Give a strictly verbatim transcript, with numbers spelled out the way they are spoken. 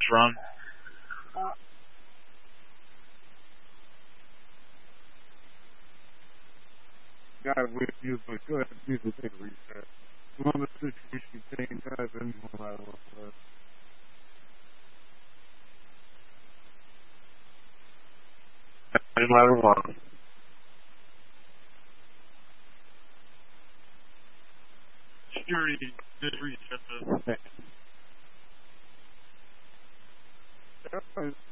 run. Guy with you, but go ahead and use the big reset. One of the situation change has any no matter what. No matter what. Security did reset this. That was